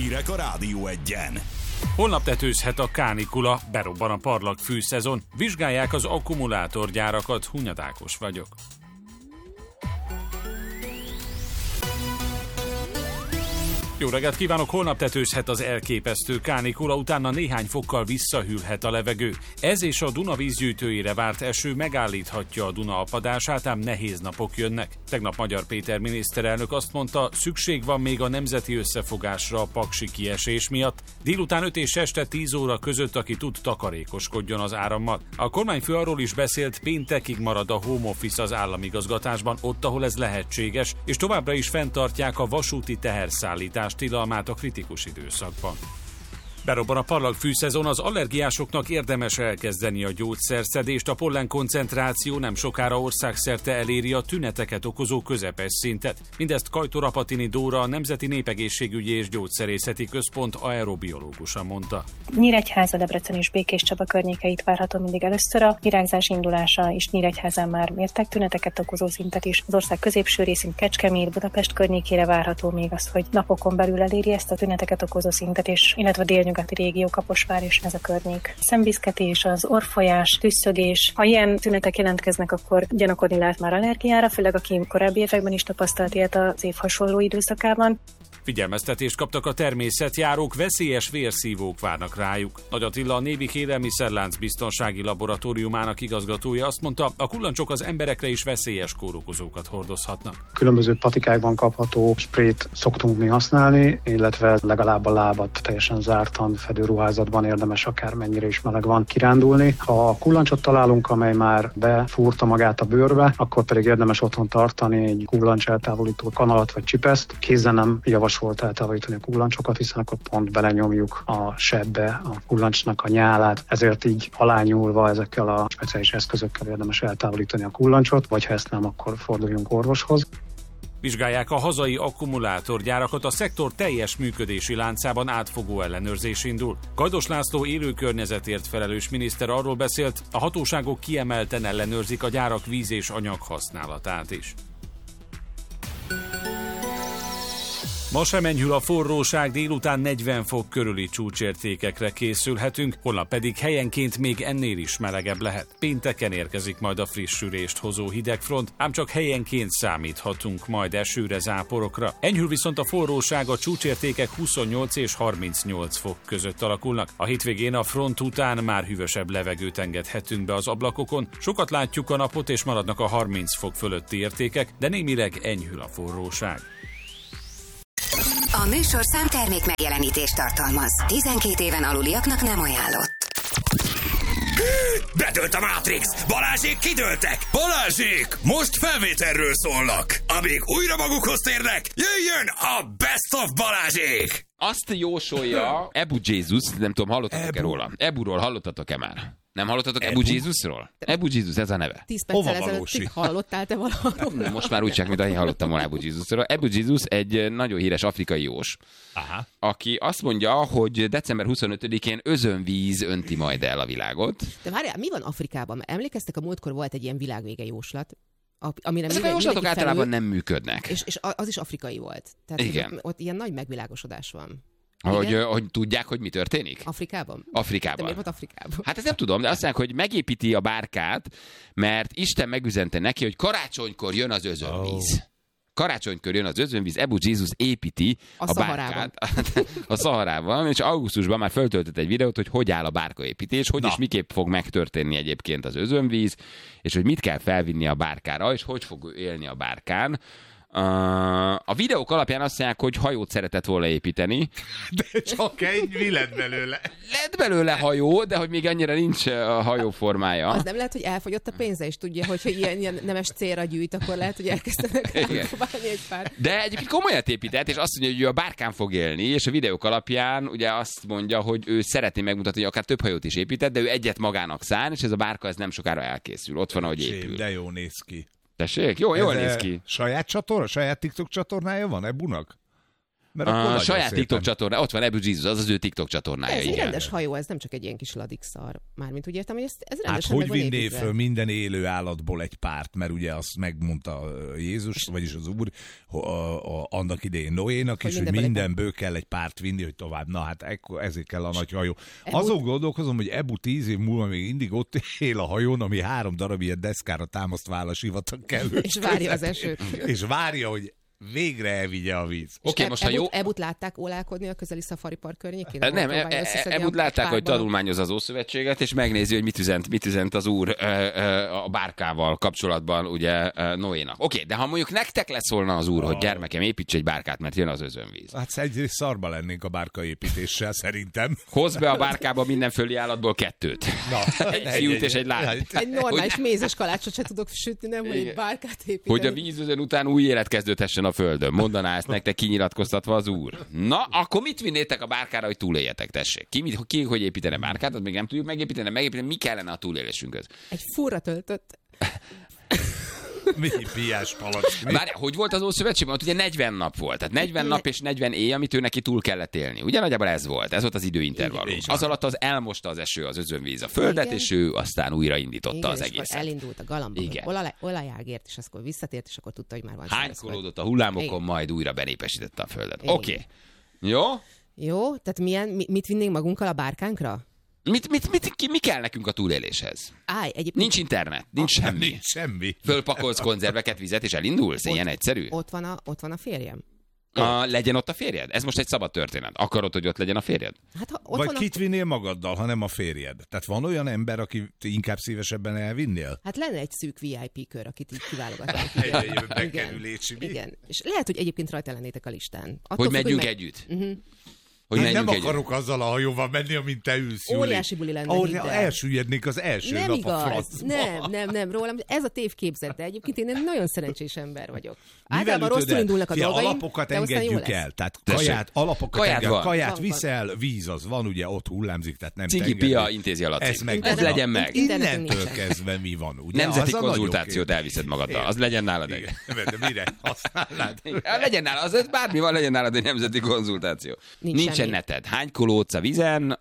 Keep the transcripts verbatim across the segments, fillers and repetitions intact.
Hírek a Rádió Egyen. Holnap tetőzhet a kánikula, berobban a parlag fűszezon. Vizsgálják az akkumulátorgyárakat, Hunyad Ákos vagyok. Jó reggelt kívánok! Holnap tetőzhet az elképesztő kánikula, utána néhány fokkal visszahűlhet a levegő. Ez és a Duna vízgyűjtőjére várt eső megállíthatja a Duna apadását, ám nehéz napok jönnek. Tegnap Magyar Péter miniszterelnök azt mondta, szükség van még a nemzeti összefogásra a paksi kiesés miatt. Délután öt és este tíz óra között, aki tud, takarékoskodjon az árammal. A kormányfő arról is beszélt, péntekig marad a home office az államigazgatásban, ott, ahol ez lehetséges, és továbbra is fenntartják a vasúti teherszállítást tilalmát a kritikus időszakban. Berobban a parlag fűszezon, az allergiásoknak érdemes elkezdeni a gyógyszerszedést, a pollen koncentráció nem sokára országszerte eléri a tüneteket okozó közepes szintet. Mindezt Kajtor Apatini Dóra, a Nemzeti Népegészségügyi és Gyógyszerészeti Központ aerobiológusa mondta. Nyíregyháza, Debrecen és Békéscsaba környékeit várható mindig először. A virágzás indulása is Nyíregyházán már mértek tüneteket okozó szintet is. Az ország középső részén Kecskemét, Budapest környékére várható még az, hogy napokon belül eléri ezt a tüneteket okozó szintet is, illetve délnyugati régió, Kaposvár és ez a környék. Szemviszketés, az orrfolyás, tüsszögés. Ha ilyen tünetek jelentkeznek, akkor gyanakodni lehet már allergiára, főleg aki korábbi években is tapasztalt ilyet az év hasonló időszakában. Figyelmeztetést kaptak a természetjárók, veszélyes vérszívók várnak rájuk. Nagy Attila, a Névik Élelmiszerlánc Biztonsági Laboratóriumának igazgatója azt mondta, a kullancsok az emberekre is veszélyes kórokozókat hordozhatnak. Különböző patikákban kapható sprét szoktunk mi használni, illetve legalább a lábat teljesen zártan fedőruházatban érdemes akármennyire is meleg van kirándulni. Ha kullancsot találunk, amely már befúrta magát a bőrbe, akkor pedig érdemes otthon tartani egy kullancs eltávolító kanalat vagy csipeszt. Kézzel nem javasolt eltávolítani a kullancsokat, hiszen akkor pont belenyomjuk a sebbe a kullancsnak a nyálát, ezért így alányulva ezekkel a speciális eszközökkel érdemes eltávolítani a kullancsot, vagy ha ezt nem, akkor forduljunk orvoshoz. Vizsgálják a hazai akkumulátorgyárakat, a szektor teljes működési láncában átfogó ellenőrzés indul. Gajdos László élő környezetért felelős miniszter arról beszélt, a hatóságok kiemelten ellenőrzik a gyárak víz és anyag használatát is. Ma sem enyhül a forróság, délután negyven fok körüli csúcsértékekre készülhetünk, holnap pedig helyenként még ennél is melegebb lehet. Pénteken érkezik majd a frissülést hozó hidegfront, ám csak helyenként számíthatunk majd esőre, záporokra. Enyhül viszont a forróság, a csúcsértékek huszonnyolc és harmincnyolc fok között alakulnak. A hétvégén a front után már hűvösebb levegőt engedhetünk be az ablakokon, sokat látjuk a napot és maradnak a harminc fok fölötti értékek, de némileg enyhül a forróság. A műsorszám termék megjelenítést tartalmaz. tizenkét éven aluliaknak nem ajánlott. Bedőlt a Matrix! Balázsék kidőltek! Balázsék! Most felvételről szólnak! Amíg újra magukhoz térnek, jöjjön a Best of Balázsék! Azt jósolja Ebu Jézus, nem tudom, hallottatok-e Ebu. róla? Eburól hallottatok-e már? Nem hallottatok Ebu, Ebu Jézusról? Ebu Jézus, ez a neve. Tíz perccel ezelőtt hallottál te valahol? Most már úgy csak, mint én hallottam volna Ebu Jézusról. Ebu Jézus egy nagyon híres afrikai jós, Aha. aki azt mondja, hogy december huszonötödikén özönvíz önti majd el a világot. De várjál, mi van Afrikában? Emlékeztek, a múltkor volt egy ilyen világvége jóslat, amire ezek a jóslatok általában nem működnek. És, és az is afrikai volt. Tehát igen. Ott ilyen nagy megvilágosodás van. Hogy, hogy tudják, hogy mi történik? Afrikában? Afrikában. De miért volt Afrikában? Hát ezt nem tudom, de azt mondják, hogy megépíti a bárkát, mert Isten megüzente neki, hogy karácsonykor jön az özönvíz. Oh. Karácsonykor jön az özönvíz, Ebu Jézus építi a, a bárkát a Szaharában, és augusztusban már föltöltött egy videót, hogy hogy áll a bárkaépítés, hogy Na. és miképp fog megtörténni egyébként az özönvíz, és hogy mit kell felvinni a bárkára, és hogy fog élni a bárkán. Uh, a videók alapján azt mondják, hogy hajót szeretett volna építeni. De csak egy, mi lett belőle? Lett belőle hajó, de hogy még annyira nincs a hajó formája. Az nem lehet, hogy elfogyott a pénze, és tudja, hogy ha ilyen, ilyen nemes célra gyűjt, akkor lehet, hogy elkezdenek próbálni egy pár. De egyébként komolyat épített, és azt mondja, hogy ő a bárkán fog élni, és a videók alapján ugye azt mondja, hogy ő szeretné megmutatni, hogy akár több hajót is épített, de ő egyet magának szán, és ez a bárka ez nem sokára elkészül. Ott van, ahogy épül. De jó néz ki. Tessék? Jó, jól néz ki. Saját csatorna, saját TikTok csatornája van Ebunak? Mert a saját TikTok csatorna, ott van Ebu Jesus, az az ő TikTok csatornája. Ez egy igen. rendes hajó, ez nem csak egy ilyen kis ladikszar. Mármint úgy értem, hogy ez, ez Hát rendesen hogy meg van vinné építve. föl minden élő állatból egy párt, mert ugye azt megmondta Jézus, vagyis az Úr, a, a, a, annak idején Noénak is, hogy, hogy mindenből kell egy párt vinni, hogy tovább. Na hát ekkor, ezért kell a nagy hajó. Ebu... Azon gondolkozom, hogy Ebu tíz év múlva még mindig ott él a hajón, ami három darab ilyen deszkára támasztva áll a sivatag kellő. És várja az esőt. És várja, hogy végre elvigye a víz. Oké, okay, most ha jó... Ebut látták ólálkodni a közeli Safari Park környékén? Nem, Ebut látták, hogy tanulmányoz az Ószövetséget, és megnézi, hogy mit üzent, mit üzent az Úr a bárkával kapcsolatban, ugye Noénak. Oké, okay, de ha mondjuk nektek leszólna az Úr, hogy gyermekem, építs egy bárkát, mert jön az özönvíz. Hát egyrészt szarba lennénk a bárkaépítéssel, szerintem. Hozz be a bárkába mindenföldi állatból kettőt. Na, egy fiút és egy lányt. Egy normális hogy... mézes kalácsot se tudok sütni, nem, hogy egy bárkát építeni. Hogy a vízözön után új élet kezdődhessen a földön. Mondaná ezt nektek kinyilatkoztatva az Úr. Na, akkor mit vinnétek a bárkára, hogy túléljetek, tessék? Ki, mit, ki hogy építene bárkát, azt még nem tudjuk megépíteni, megépíteni, mi kellene a túlélésünkhöz? Egy furra töltött. Mi piás palack. Várj, hogy volt az Ószövetségben? Ott ugye negyven nap volt. Tehát negyven nap és negyven éj, amit ő neki túl kellett élni. Ugye nagyjából ez volt. Ez volt az időintervallum. Az alatt az elmosta az eső, az özönvíz a földet, igen. És ő aztán újra indította igen, az egészet. Elindult a galamba, olaj, olajágért, és akkor visszatért, és akkor tudta, hogy már van. Hánykolódott a hullámokon, igen. Majd újra benépesítette a földet. Oké. Okay. Jó? Jó, tehát milyen, mit vinnénk magunkkal a bárkánkra? Mit, mit, mit, ki, mi kell nekünk a túléléshez? Áj, egyébként... Nincs internet, nincs ah, semmi. Nincs semmi. Fölpakolsz konzerveket, vizet, és elindulsz? Ott, ilyen egyszerű? Ott van a, ott van a férjem. A, legyen ott a férjed? Ez most egy szabad történet. Akarod, hogy ott legyen a férjed? Hát, ha ott Vagy van kit a... vinnél magaddal, ha nem a férjed? Tehát van olyan ember, aki inkább szívesebben elvinnél? Hát lenne egy szűk vé i pé kör, akit így kiválogatnánk. Igen. Igen. És lehet, hogy egyébként rajta lennétek a listán. Attól hogy megyünk meg... együtt? Uh-huh. Hogy én nem akarok egyet. Azzal a hajóval menni, amint te ülsz. Óriási buli lenne. Ahol elsüllyednék az első nem nap igaz. a francba. Nem, nem, nem, rólam. Ez a tévképzet, de egyébként én egy nagyon szerencsés ember vagyok. Általában rosszul indulnak a Fia, dolgaim, alapokat engedjük el. Tehát kaját, alapokat kaját, engedjük, kaját van, viszel, van. Víz az van, ugye ott hullámzik, tehát nem Cigi Pia intézi alatt. Ez, meg ez legyen meg. Innentől kezdve mi van, ugye? Nemzeti konzultációt elviszed magaddal. Az legyen nálad egy. De mire használnád? Legyen nálad, az bármi van, legyen nálad egy nemzeti konzultáció. Nincsen neted. Hány kolódsz a vízen?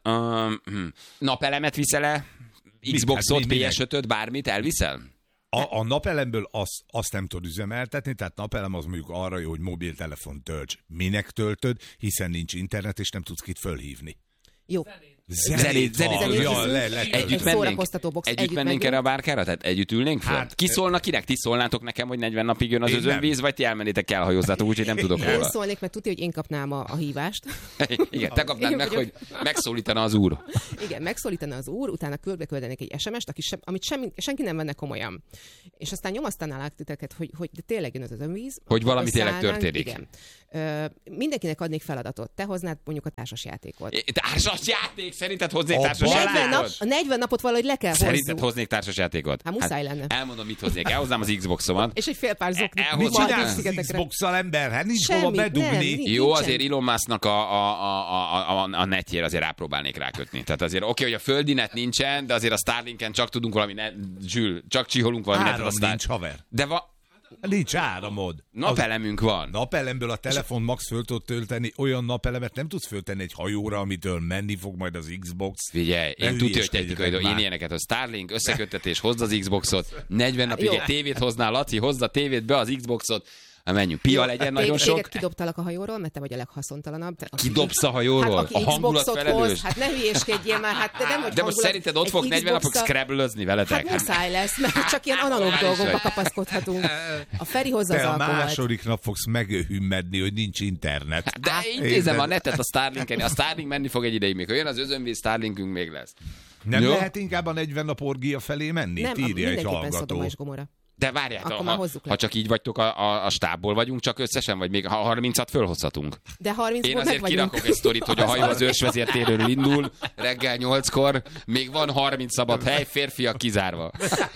Napelemet viszel-e? Xboxot, pé es ötöt, bármit elviszel? A, a napelemből azt, azt nem tudod üzemeltetni, tehát napelem az mondjuk arra jó, hogy mobiltelefon tölts. Minek töltöd, hiszen nincs internet, és nem tudsz kit fölhívni. Jó. Zenét, zenét, zenét ja, le, le, együtt mennénk, box, együtt mennénk erre a bárkára? Tehát együtt ülnénk fel? Hát, ki szólna kinek? Ti szólnátok nekem, hogy negyven napig jön az özönvíz, vagy ti elmennétek, elhajózzátok, úgyhogy nem tudok róla. Én szólnék, mert tudja, hogy én kapnám a, a hívást. Igen, te kapnád meg, hogy megszólítana az Úr. Igen, megszólítana az Úr, utána körbe küldenék egy es em est, aki sem, amit semmi, senki nem venne komolyan. És aztán nyomasztanálák titeket, hogy, hogy de tényleg jön az özönvíz. Hogy valami tényleg történik. Igen. Ö, mindenkinek adnék feladatot. Te hoznád mondjuk a társasjátékot. Társasjáték? Szerinted hoznék társasjátékot? Nap, a negyven napot valahogy le kell hozzuk. Szerinted hoznék társasjátékot? Hát muszáj lenne. Elmondom, mit hoznék. Elhoznám az Xboxomat. És egy fél pár zokni. Mit csinálsz az Xbox-szal, ember? Hát nincs hova bedugni. Nem, jó, azért Elon Musknak a, a, a, a, a netjére azért rápróbálnék rákötni. Tehát azért oké, okay, hogy a földi net nincsen, de azért a Starlinken csak tudunk valami net, Zsül, csak csiholunk valami netet. Áram Star... nincs, haver. De va... Nincs áramod. Napelemünk van. Napelemből a telefon max föl tud tölteni, olyan napelemet nem tudsz föltenni egy hajóra, amitől menni fog majd az Xbox. Figyelj, én tudja, hogy technikai, én ilyeneket, a Starlink összeköttetés, hozd az Xboxot, negyven napig egy tévét hoznál, Laci, hozd a tévét be, az Xboxot, hát menjünk. Pia jó, legyen nagyon sok. Téged kidobtalak a hajóról, mert te vagy a leghaszontalanabb. Kidobsz a hajóról? Hát, a hangulat felelős? Hát ne hülyéskedjél már, hát de nem, hogy de most szerinted ott fog negyven napok scrabble-özni veletek? Hát muszáj lesz, mert csak ilyen analóg dolgokba kapaszkodhatunk. A Feri hozza az alkoholt. Te a második nap fogsz meghümmedni, hogy nincs internet. De intézem a netet a Starlinken. A Starlink menni fog egy ideig még. Ha jön az özönvíz, Starlinkünk még lesz. Nem jó? Lehet inkább a negyven nap orgia felé menni? Nem, írja egy hallgató. Szodoma és Gomorra. De várjátok, ha, ha csak így vagytok, a, a, a stábból vagyunk csak összesen, vagy még ha harmincat fölhozhatunk? De harmincból Én azért kirakok egy sztorit, hogy a hajó az őrsvezértéről indul, reggel nyolckor, még van harminc szabad hely, férfiak kizárva.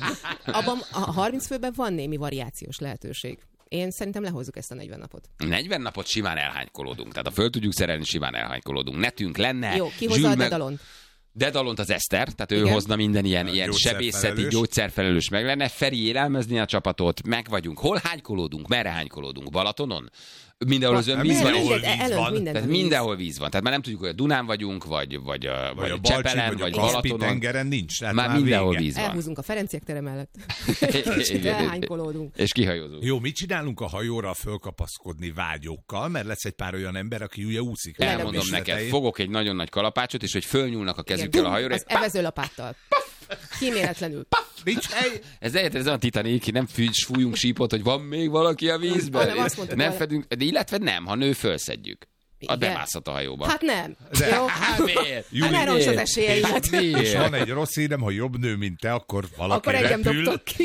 Abban a harminc főben van némi variációs lehetőség. Én szerintem lehozzuk ezt a negyven napot. negyven napot simán elhánykolódunk. Tehát ha föl tudjuk szerelni, simán elhánykolódunk. Netünk lenne. Jó, ki hozza a Dedalont? Dedalont az Eszter, tehát igen. Ő hozna minden ilyen, ilyen sebészeti, gyógyszerfelelős meg lenne. Feri élelmezni a csapatot, meg vagyunk. Hol hánykolódunk? Merre hánykolódunk? Balatonon? Mindenhol özönvíz van. Mindenhol víz van. Minden Tehát víz. mindenhol víz van. Tehát már nem tudjuk, hogy a Dunán vagyunk, vagy, vagy a, Vagy a Csepelen, Balcsi, vagy vagy a Balatonon. Kaspi-tengeren nincs. Hát Már, már mindenhol vége. víz van. Elhúzunk a Ferenciek tere mellett. Igen, Elhánykolódunk. És kihajózunk. Jó, mit csinálunk a hajóra fölkapaszkodni vágyókkal, mert lesz egy pár olyan ember, aki ugye úszik. Elmondom neked, fogok egy nagyon nagy kalapácsot, és hogy fölnyúlnak a kezükkel a hajóra, Az evezőlapáttal. Kíméletlenül. Nincs hely. Ez egyet, ez olyan Titanic, nem fűs, fújunk sípot, hogy van még valaki a vízben. Hanem azt mondtad Nem vele. fedünk, de illetve nem, ha nő, fölszedjük. A Igen. bemászhat a hajóba. Hát nem. De- Jó? Hát miért? Hát ne roncs az esélyeimet. És Miért? van egy rossz hírem, ha jobb nő, mint te, akkor valaki Akkor engem repül. dobtok ki.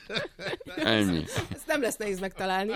Ennyi. Ezt nem lesz nehéz megtalálni.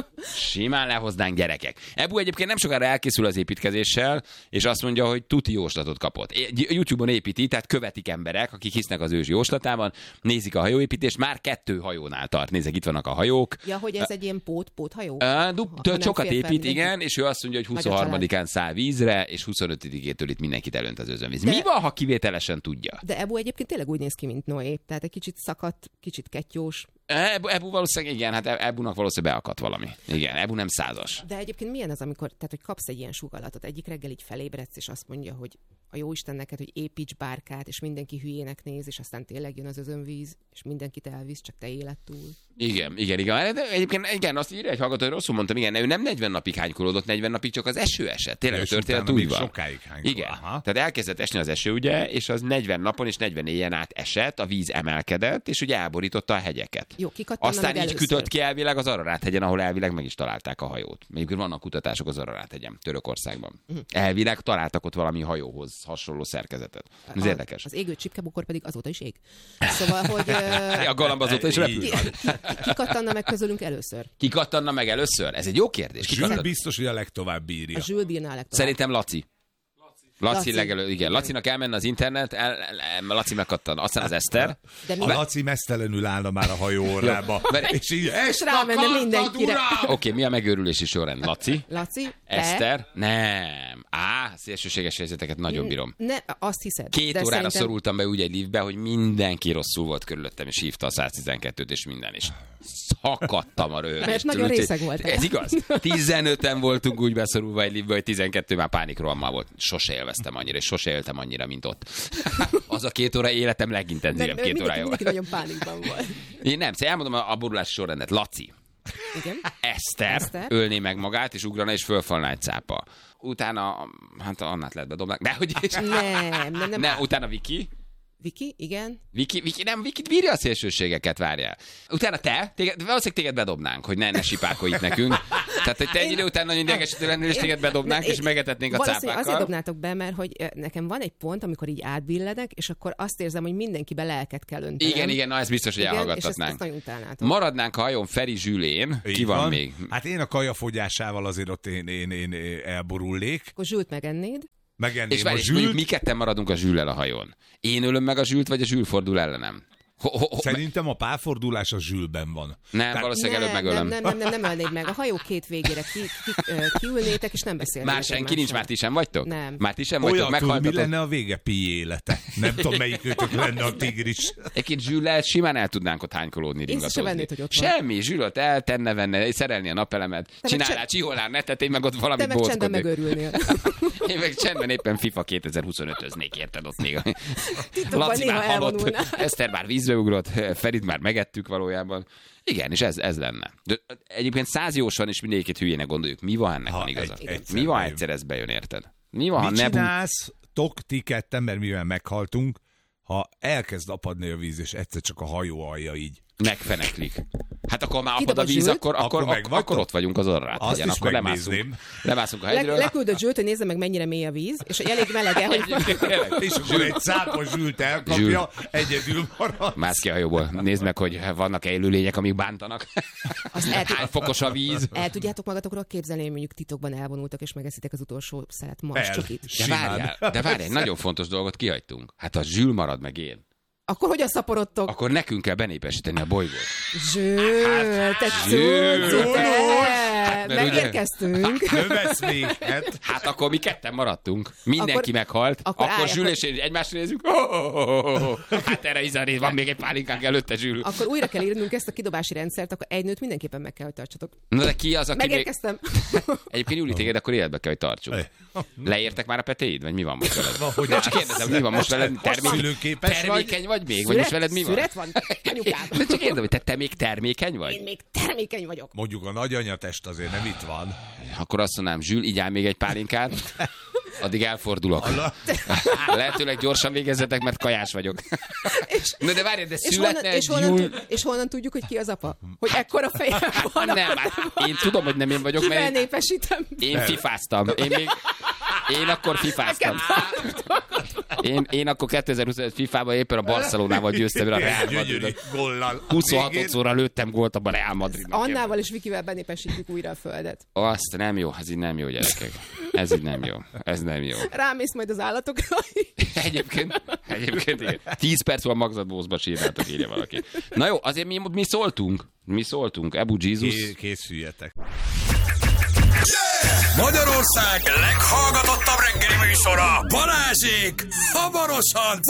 Simán lehoznánk gyerekek. Ebu egyébként nem sokára elkészül az építkezéssel, és azt mondja, hogy tuti jóslatot kapott. YouTube-on építi, tehát követik emberek, akik hisznek az ős jóslatában, nézik a hajóépítést, már kettő hajónál tart. Nézzek, itt vannak a hajók. Ja, hogy ez egy ilyen pót, póthajó? Uh, dub, Akkor nem sokat fér fel épít, mindenki. igen, és ő azt mondja, hogy Vagy a huszonharmadikán száll vízre, és huszonötödikétől itt mindenkit elönt az özönvíz. De- Mi van, ha kivételesen tudja? De Ebu egyébként tényleg úgy néz ki, mint Noé. Tehát egy kicsit szakadt, kicsit kettyós. Ebu, Ebu valószínűleg, igen, hát Ebunak valószínűleg beakadt valami. Igen, Ebu nem százas. De egyébként milyen az, amikor, tehát, hogy kapsz egy ilyen sugallatot, egyik reggel így felébredsz, és azt mondja, hogy a jóisten neked, hogy építs bárkát, és mindenki hülyének néz, és aztán tényleg jön az özönvíz, és mindenkit elvisz, csak te éled túl. Igen, igen, igen. De egyébként igen, azt írja egy hallgató, hogy rosszul mondtam, igen, ő nem negyven napig hánykolódott, negyven napig csak az eső esett. Tényleg a És történet utána úgy még van. sokáig hánykol. Igen. Aha. Tehát elkezdett esni az eső, ugye, és az negyven napon és negyven éjjel át esett, a víz emelkedett, és ugye elborította a hegyeket. Jó, kikattanna Aztán meg így először. kütött ki elvileg az Ararat-hegyen, ahol elvileg meg is találták a hajót. Mondjuk vannak kutatások az Ararat-hegyen, Törökországban. Uh-huh. Elvileg találtak ott valami hajóhoz hasonló szerkezetet. Ez A- érdekes. Az égő csipkebukor pedig azóta is ég. Szóval, hogy ö, A galamb azóta is repül. ki, ki, kikattanna meg közülünk először? Ki kattanna meg először? Ez egy jó kérdés. Ki Zsül kattan- biztos, hogy a legtovább bírja. A Zsül bírná legtovább. Szerintem Laci. Laci, Laci. legelő, igen. Lacinak elmenne az internet, el, el, Laci megkattan. Aztán az Eszter. De mi? A Laci mesztelenül állna már a hajó orrába. Mert- És így, És ezt rámenne akartad, mindenkire. uram! Oké, okay, mi a megőrülési sorrend? Laci, Laci, te? Eszter, nem. Á, szélsőséges helyzeteket nagyon bírom. Ne, azt hiszed. Két de órára szerintem... szorultam be úgy egy liftbe, hogy mindenki rosszul volt körülöttem, és hívta a száztizenkettőt, és minden is. Szakadtam a röhögéstől. Mert nagyon úgyhogy- részeg voltál. Ez igaz? tizenöten voltunk úgy beszorulva egy liftbe, hogy tizenkettő már pánikrohammal volt. Sose élveztem annyira, és sose éltem annyira, mint ott. Az a két óra életem De, legintenzívebb két mindenki, órája mindenki volt. nagyon pánikban volt. Én nem, szóval elmondom a, a borulási sorrendet. Laci, Igen? Eszter, Eszter. ölné meg magát, és ugrana, és fölfalna egy cápa. Utána, hát Annát lehet bedobni. De hogy is? Nem, nem, nem. Ne, utána Viki. Viki, igen. Viki, Viki, nem, Viki bírja a szélsőségeket, várjál. Utána te, téged, valószínűleg téged bedobnánk, hogy ne, ne sipákolj itt nekünk. Tehát, hogy te egy idő után nagyon idegesítő lennél, és téged bedobnánk, és megetetnénk a Valószínűleg azért cápákkal. dobnátok be, mert hogy ö, nekem van egy pont, amikor így átbilledek, és akkor azt érzem, hogy mindenkibe lelket kell öntenem. Igen, igen, na ez biztos, hogy Igen, és ezt, elhallgattatnánk. ezt nagyon utálnátok. Maradnánk a hajón Feri Zsülén. Így Ki van még? Hát én a kajafogyásával azért ott én, én, én elborulnék. Akkor Zsült megennéd. Megenném És, a várj, és mondjuk Zsült. mi ketten maradunk a Zsüllel a hajón. Én ölöm meg a Zsült, vagy a Zsül fordul ellenem? Ho, ho, ho, Szerintem a párfordulás a Zsülben van. nem, Tehát- valószínűleg előbb nem, megölöm. nem, nem, nem, nem ölnéd meg. A hajó két végére ki, ki, ö, kiülnétek, és nem beszélnétek Már senki egymással. nincs, már ti sem vagytok? Nem. Már ti sem vagytok, Olyan tud, mi meghaltatok. lenne a vége Pi élete. Nem tudom, melyik őtök lenne a tigris. Egy-két Zsüllel simán el tudnánk ott hánykolódni, Észre ringatózni. se vennéd, hogy ott van. Semmi, Zsülöt el, tenne, venne, szerelni a napelemet, meg csinálnál, csend- csiholnál netet, én meg ott Te valamit meg csendben bóckodnék. megörülnél. Én meg csendben éppen FIFA kétezer-huszonötöznék, érted ott még. Titokban Laci néha már halott, elvonulnál. Eszter már vízbe ugrott, Ferit már megettük valójában. Igen, és ez, ez lenne. De egyébként száz jós van, és mindegyikét hülyének gondoljuk. Mi van ennek Ha van igaza? egy- egyszer Mi van, bejön. egyszer ez bejön, érted? Mi van, ha Mit ne bú... csinálsz, tok, ti ketten, mert mivel meghaltunk, ha elkezd apadni a víz, és egyszer csak a hajó alja így. megfeneklik. Hát akkor már apad Kidob a a víz, Zsült, akkor, akkor, akkor akkor, megvagytok? akkor ott vagyunk az orrát. Azt hegyen, is akkor lemászunk, megnézném. lemászunk a Le, hegyről. leküldött Zsült, hogy nézze meg, mennyire mély a víz, és hogy elég melege, hogy... És akkor egy szápos Zsült elkapja, Zsül. egyedül marad. Mász ki a hajóból. Nézd meg, hogy vannak-e élőlények, amik bántanak. Azt el, Hány fokos a víz. el tudjátok magatokról képzelni, hogy mondjuk titokban elvonultak, és megeszitek az utolsó szelet más El. csokit. De Simán. várjál, de várjál, egy nagyon fontos dolgot kihagytunk. Hát a Zsül marad meg én. Akkor hogyan szaporodtok? Akkor nekünk kell benépesíteni a bolygót. Zsült, te Zsült. cuci, te! De, megérkeztünk. Növesz még, hát. Hát akkor mi ketten maradtunk. Mindenki akkor, meghalt. Akkor, akkor Zsül és én egymást nézzük. Oh, oh, oh, oh, oh. Hát erre izan, van még egy pálinkánk előtte, Zsül. Akkor újra kell írnunk ezt a kidobási rendszert, akkor egy nőt mindenképpen meg kell, hogy tartsatok. Na de ki az, aki megérkeztem. Még... Egyébként Júli, téged akkor életbe kell, hogy tartsuk. Leértek már a petéid, vagy mi van most veled? De csak kérdezem, mi van most veled? Termék... Termékeny vagy még? Vagy most veled mi van? Szüret van? Anyukám. De csak kérdezem, hogy te, te még termékeny vagy? Én még termékeny vagyok. Mondjuk a nagyanyatest azért nem itt van. Akkor azt mondanám, Zsül, igyál még egy pálinkát, addig elfordulok. Lehetőleg gyorsan végezzetek, mert kajás vagyok. És, Na de várj, de születne és honnan, és, honnan, és honnan tudjuk, hogy ki az apa? Hogy ekkora fejem van? Nem, hát én tudom, hogy nem én vagyok, mert én, népesítem. Én fifáztam. Én még... Én akkor fifáztam. Én, én akkor kétezer-huszonöt fifában éppen a Barcelonával győztem a Real Madridot. huszonhatodszorra lőttem gólt a Real Madridnak. Annával és Vikivel benépesítjük újra a földet. Azt nem jó, ez így nem jó, gyerekek. Ez így nem jó. Ez nem jó. Rámész majd az állatokra. Egyébként, egyébként igen. Tíz perc van magzatbózba sírnátok, írja valaki. Na jó, azért mi, mi szóltunk. Mi szóltunk. Ebu Jézus. Készüljetek. Magyarország leghallgatottabb reggeli műsora, Balázsék hamarosan